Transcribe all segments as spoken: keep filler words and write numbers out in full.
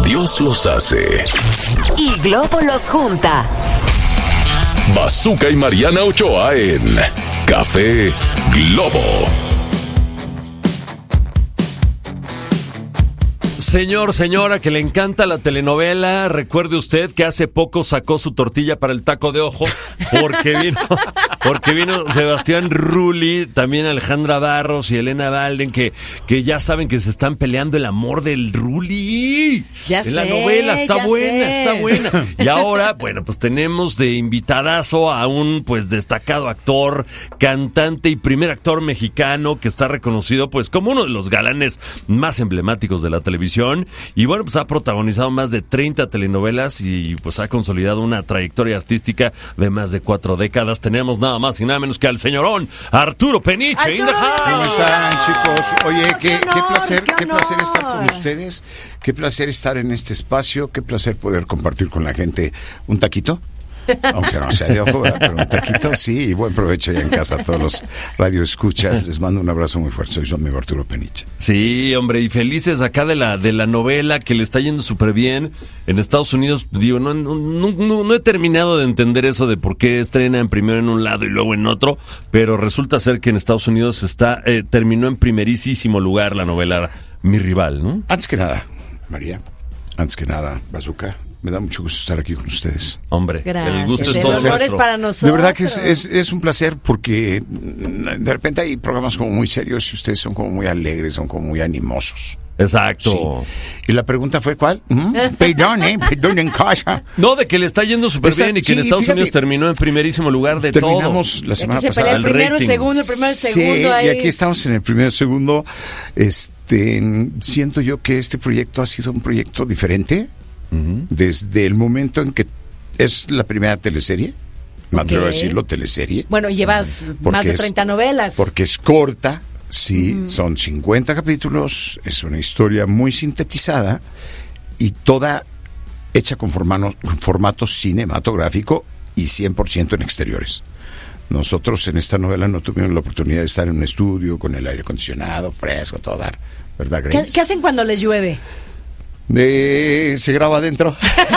Dios los hace y Globo los junta. Bazooka y Mariana Ochoa en Café Globo. Señor, señora, que le encanta la telenovela, recuerde usted que hace poco sacó su tortilla para el taco de ojo, porque vino, porque vino Sebastián Rulli, también Alejandra Barros y Elena Balden, que, que ya saben que se están peleando el amor del Rulli. Ya en sé, la novela, está buena, sé. está buena. Y ahora, bueno, pues tenemos de invitadazo a un pues destacado actor, cantante y primer actor mexicano que está reconocido pues como uno de los galanes más emblemáticos de la televisión. Y bueno, pues ha protagonizado más de treinta telenovelas y pues ha consolidado una trayectoria artística de más de cuatro décadas. Tenemos nada más y nada menos que al señorón Arturo Peniche. Arturo, in the house. ¿Cómo están, chicos? Oye, qué, ¡Qué qué honor, placer, qué qué placer honor! estar con ustedes, qué placer estar en este espacio, qué placer poder compartir con la gente un taquito. Aunque no sea de ojo, ¿verdad? Pero un taquito sí, y buen provecho ya en casa a todos los radioescuchas. Les mando un abrazo muy fuerte. Soy su amigo Arturo Peniche. Sí, hombre, y felices acá de la de la novela que le está yendo súper bien en Estados Unidos. Digo, no, no, no, no he terminado de entender eso de por qué estrenan primero en un lado y luego en otro, pero resulta ser que en Estados Unidos está eh, terminó en primerísimo lugar la novela Mi Rival, ¿no? Antes que nada, María, antes que nada, Bazooka, me da mucho gusto estar aquí con ustedes. Hombre, Gracias. el gusto es El todo honor es nuestro. para nosotros. De verdad que es, es, es un placer porque de repente hay programas como muy serios y ustedes son como muy alegres, son como muy animosos. Exacto. Sí. Y la pregunta fue, ¿cuál? ¿Mm? Perdón, eh, perdón en casa. No, de que le está yendo súper Está- bien y que sí, en Estados fíjate, Unidos terminó en primerísimo lugar de Terminamos todo. la semana Aquí se pasada. pelea el el primero, el rating. segundo, el primero, el segundo. Sí, ahí. y aquí estamos en el primero, segundo. Este, siento yo que este proyecto ha sido un proyecto diferente Uh-huh. desde el momento en que es la primera teleserie. Me atrevo a Ok. decirlo, teleserie. Bueno, llevas Porque más de es- treinta novelas. Porque es corta, sí, son cincuenta capítulos, es una historia muy sintetizada y toda hecha con, formano- con formato cinematográfico y cien por ciento en exteriores. Nosotros en esta novela no tuvimos la oportunidad de estar en un estudio con el aire acondicionado, fresco, todo dar, ¿verdad, ¿Qué, Grace? qué hacen cuando les llueve? Eh, se graba adentro.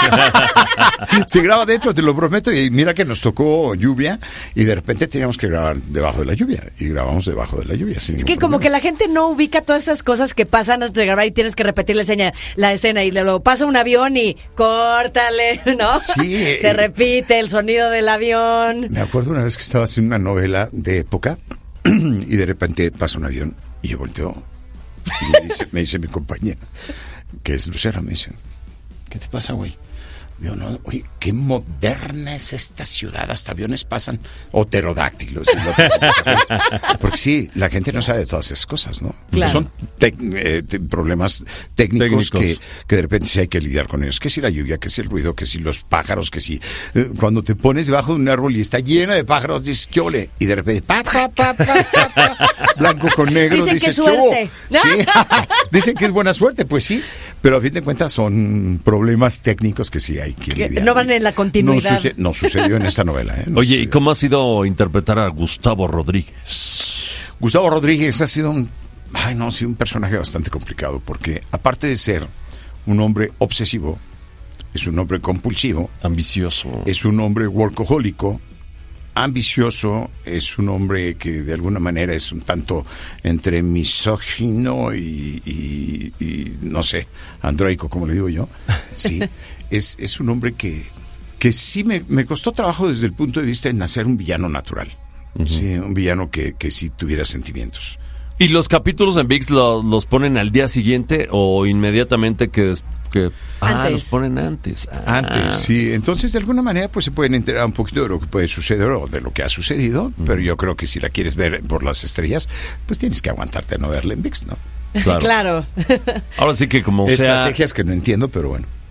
Se graba adentro, te lo prometo. Y mira que nos tocó lluvia y de repente teníamos que grabar debajo de la lluvia. Y grabamos debajo de la lluvia. Sin Es ningún que como problema. que la gente no ubica todas esas cosas que pasan antes de grabar y tienes que repetir la escena, la escena y luego pasa un avión y córtale, ¿no? Sí, eh, Se repite el sonido del avión. Me acuerdo una vez que estaba haciendo una novela de época y de repente pasa un avión y yo volteo y me dice, me dice mi compañera, que es Lucera, me dice, ¿qué te pasa, güey? Digo, no, oye, qué moderna es esta ciudad, hasta aviones pasan, o pterodáctilos. es lo que se me ocurre. Porque sí, la gente no sabe de todas esas cosas, ¿no? Claro. Son tec- eh, te- problemas técnicos, Técnicos. Que, que de repente sí hay que lidiar con ellos. Que si la lluvia, que si el ruido, que si los pájaros, que si eh, cuando te pones debajo de un árbol y está llena de pájaros, dices, ¿qué ole? Y de repente, pa, pa, pa, pa, pa, pa, blanco con negro, Dicen que dices, ¿qué suerte. hubo? Sí, dicen que es buena suerte, pues sí, pero a fin de cuentas son problemas técnicos que sí hay que Que lidiar. no van en la continuidad. No, suce- no sucedió en esta novela. ¿eh? No Oye, ¿y sucedió. cómo ha sido interpretar a Gustavo Rodríguez? Gustavo Rodríguez ha sido un, ay, no, ha sido un personaje bastante complicado porque aparte de ser un hombre obsesivo, es un hombre compulsivo, Ambicioso. es un hombre workahólico, ambicioso, es un hombre que de alguna manera es un tanto entre misógino y, y- y, no sé, androico, como le digo yo. Sí, es, es un hombre que, que sí me, me costó trabajo desde el punto de vista de nacer un villano natural. Sí, un villano que, que sí tuviera sentimientos. ¿Y los capítulos en V I X lo- los ponen al día siguiente o inmediatamente que... des- que ah, Antes. los ponen antes. Ah. Antes, sí. Entonces, de alguna manera, pues se pueden enterar un poquito de lo que puede suceder o de lo que ha sucedido. Pero yo creo que si la quieres ver por las estrellas, pues tienes que aguantarte a no verla en V I X, ¿no? Claro. Claro. Ahora sí que como sea... Estrategias que no entiendo, pero bueno.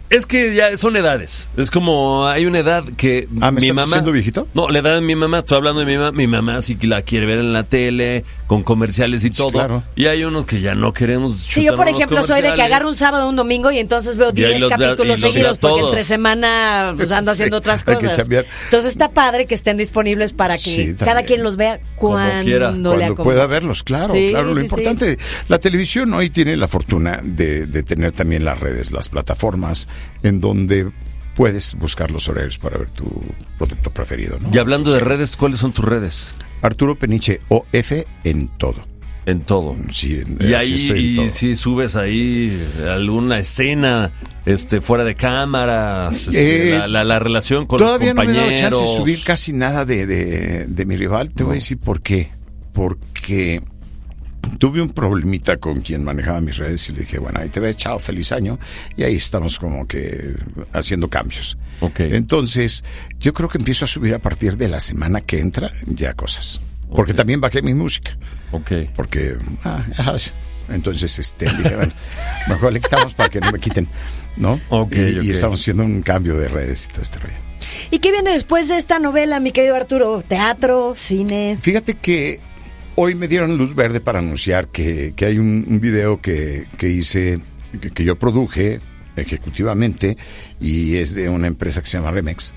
Es que ya son edades. Es como hay una edad que Ah, ¿me mi estás mamá. diciendo viejito? No, la edad de mi mamá. Estoy hablando de mi mamá. Mi mamá sí que la quiere ver en la tele, con comerciales y Sí, todo. claro. Y hay unos que ya no queremos. Sí, yo por chutarnos los ejemplo soy de que comerciales. agarro un sábado o un domingo y entonces veo Y ahí diez los veo- capítulos y los seguidos veo porque todos. entre semana pues, ando Sí, haciendo otras hay que cosas. chambear. Entonces está padre que estén disponibles para que Sí, cada también. quien los vea Como cuando, quiera. le Cuando acomode. pueda verlos, claro, Sí, claro. Lo sí, importante, la televisión hoy tiene la fortuna de, de tener también las redes, las plataformas, en donde puedes buscar los horarios para ver tu producto preferido, ¿no? Y hablando de redes, ¿cuáles son tus redes? Arturo Peniche O F en todo. En todo. Sí, en- Y así ahí estoy en y todo. si subes ahí alguna escena este fuera de cámaras, este, Eh, la, la, la relación con Todavía no me he compañeros. dado chance de subir casi nada de, de, de mi rival. Te voy a decir por qué. Porque tuve un problemita con quien manejaba mis redes y le dije, bueno, ahí te ves, chao, feliz año. Y ahí estamos como que haciendo cambios. Ok. Entonces, yo creo que empiezo a subir a partir de la semana que entra ya cosas. Porque también bajé mi música. Ok. Porque, ah, ay, entonces, este, dije, bueno, mejor le quitamos para que no me quiten, ¿no? Ok, y, ok. y estamos haciendo un cambio de redes y todo este rollo. ¿Y qué viene después de esta novela, mi querido Arturo? ¿Teatro? ¿Cine? Fíjate que hoy me dieron luz verde para anunciar que, que hay un, un video que, que hice, que, que yo produje ejecutivamente, y es de una empresa que se llama Remex.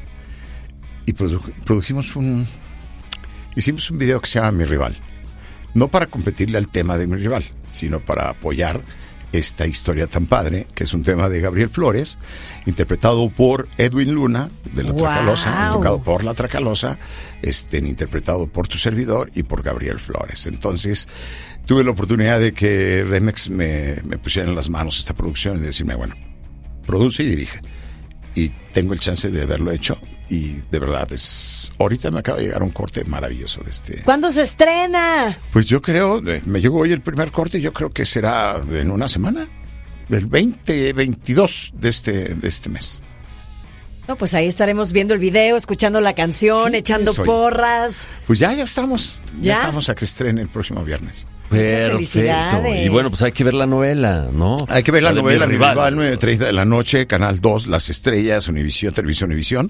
Y produ- produjimos un... Hicimos un video que se llama Mi Rival. No para competirle al tema de Mi Rival, sino para apoyar esta historia tan padre, que es un tema de Gabriel Flores, interpretado por Edwin Luna, de La ¡Guau! Tracalosa, tocado por La Tracalosa, este, interpretado por tu servidor y por Gabriel Flores. Entonces, tuve la oportunidad de que Remex me, me pusiera en las manos esta producción y decirme, bueno, produce y dirige. Y tengo el chance de haberlo hecho, y de verdad es... Ahorita me acaba de llegar un corte maravilloso de este... ¿Cuándo se estrena? Pues yo creo, eh, me llegó hoy el primer corte, yo creo que será en una semana, el veinte, veintidós de este, de este mes. No, pues ahí estaremos viendo el video, escuchando la canción, Sí, echando eso. porras. Pues ya, ya estamos, ya, ¿Ya? estamos a que estrene el próximo viernes. Perfecto. felicidades. Y bueno, pues hay que ver la novela, ¿no? Hay que ver la, de novela, Mi Mi Rival. Rival, nueve treinta de la noche, Canal dos, Las Estrellas, Univisión, Televisión Univisión,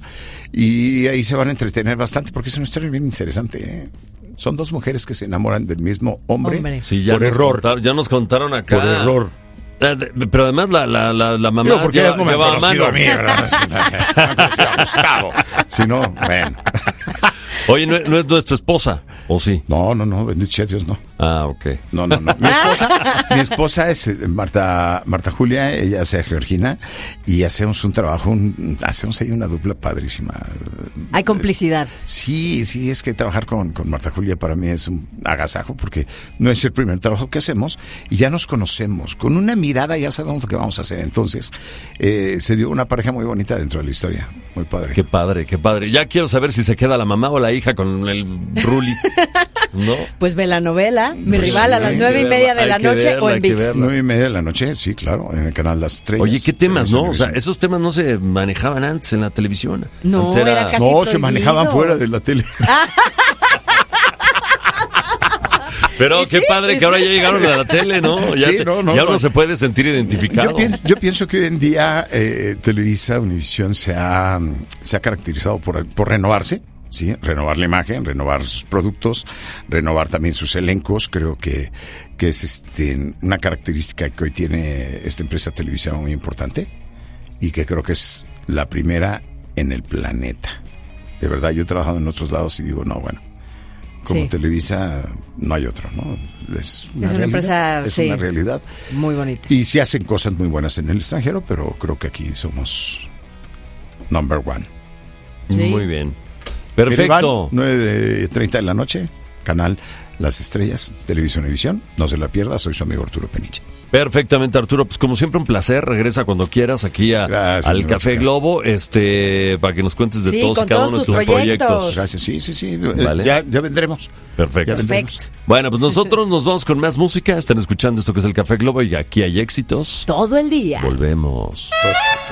y ahí se van a entretener bastante porque es una historia bien interesante, ¿eh? Son dos mujeres que se enamoran del mismo hombre, Hombre. Sí, ya por nos error, contaron- ya nos contaron acá. por error. Eh, de- Pero además la, la, la, la mamá Digo, porque lleva, ellas no me han lleva a conocido mano. a mí, ¿verdad? No me han conocido a Gustavo. Si no, bueno. Oye, ¿no, no es nuestra esposa? ¿O sí? No, no, no, bendito sea Dios, no. Ah, ok. No, no, no. Mi esposa, mi esposa es eh, Marta, Marta Julia, ella es Georgina, y hacemos un trabajo, un- hacemos ahí una dupla padrísima. Hay complicidad. Sí, sí, es que trabajar con, con Marta Julia para mí es un agasajo porque no es el primer trabajo que hacemos y ya nos conocemos. Con una mirada ya sabemos lo que vamos a hacer. Entonces, eh, se dio una pareja muy bonita dentro de la historia. Muy padre. Qué padre, qué padre. Ya quiero saber si se queda la mamá o la hija con el Ruli. ¿No? Pues ve la novela, Mi Pues Rival, sí, a las hay nueve y que media verla, de la hay que noche verla, o hay en que ViX. verla. Nueve y media de la noche, sí, claro, en el canal Las Estrellas. Oye, ¿qué temas, no? O Televisión. sea, esos temas no se manejaban antes en la televisión. No, Antes era casi No, se prohibido. manejaban fuera de la tele. Pero Y qué sí, padre y que ahora sí. ya llegaron a la tele, ¿no? Ya, Sí, te- no, no, ya no. uno se puede sentir identificado. Yo pienso, yo pienso que hoy en día eh, Televisa, Univisión se ha, se ha caracterizado por, por renovarse, ¿sí? Renovar la imagen, renovar sus productos, renovar también sus elencos. Creo que, que es este, una característica que hoy tiene esta empresa televisiva muy importante y que creo que es la primera en el planeta. De verdad, yo he trabajado en otros lados y digo, no, bueno, como Sí. Televisa no hay otro, ¿no? Es una, Es una realidad, empresa, es sí. una realidad. Muy bonita. Y sí hacen cosas muy buenas en el extranjero, pero creo que aquí somos number one. Sí. Muy bien. Mi Rival, Perfecto. nueve treinta de la noche, canal Las Estrellas, Televisión Univisión. No se la pierda, soy su amigo Arturo Peniche. Perfectamente, Arturo. Pues como siempre, un placer. Regresa cuando quieras aquí a- Gracias, al mi Café música. Globo, este, para que nos cuentes de Sí, todos y con cada todos uno de tus tus proyectos. proyectos. Gracias, sí, sí, sí. Eh, Vale. Ya, ya vendremos. Perfecto. Ya vendremos. Perfecto. Bueno, pues nosotros nos vamos con más música. Están escuchando esto que es el Café Globo y aquí hay éxitos. Todo el día. Volvemos. Tocho.